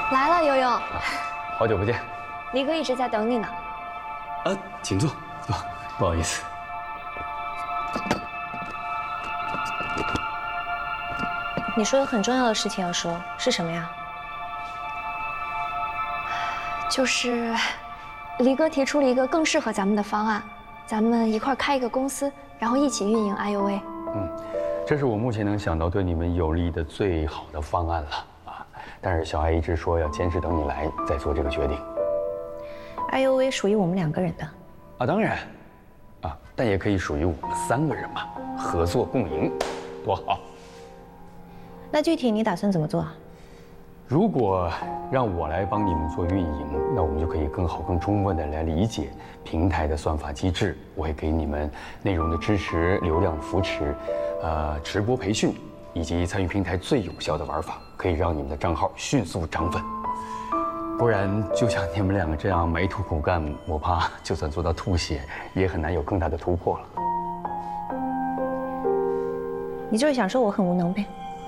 来了，悠悠。 好久不见。 黎哥一直在等你呢。 请坐，坐，不好意思。 你说有很重要的事情要说，是什么呀？就是黎哥提出了一个更适合咱们的方案，咱们一块开一个公司，然后一起运营 IUV。 这是我目前能想到对你们有利的最好的方案了啊！但是小艾一直说要坚持等你来再做这个决定。 IUV 属于我们2个人的。 当然，但也可以属于我们3个人嘛，合作共赢，多好。 那具体你打算怎么做啊？ 如果让我来帮你们做运营，那我们就可以更好、更充分的来理解平台的算法机制。我会给你们内容的支持、流量的扶持，直播培训，以及参与平台最有效的玩法，可以让你们的账号迅速涨粉。不然，就像你们2个这样埋头苦干，我怕就算做到吐血，也很难有更大的突破了。 你就是想说我很无能呗？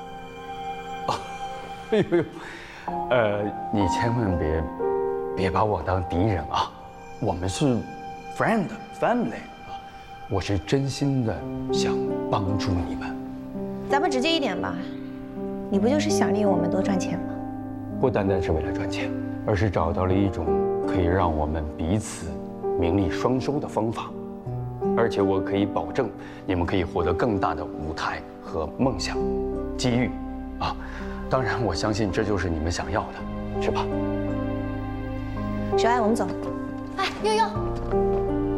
哎呦呦，你千万别把我当敌人啊！我们是 friend family 啊，我是真心的想帮助你们。 咱们直接一点吧，你不就是想利用我们多赚钱吗？ 不单单是为了赚钱，而是找到了一种可以让我们彼此名利双收的方法，而且我可以保证，你们可以获得更大的舞台和梦想、机遇啊！当然，我相信这就是你们想要的，是吧？ 小艾，我们走。 哎，悠悠。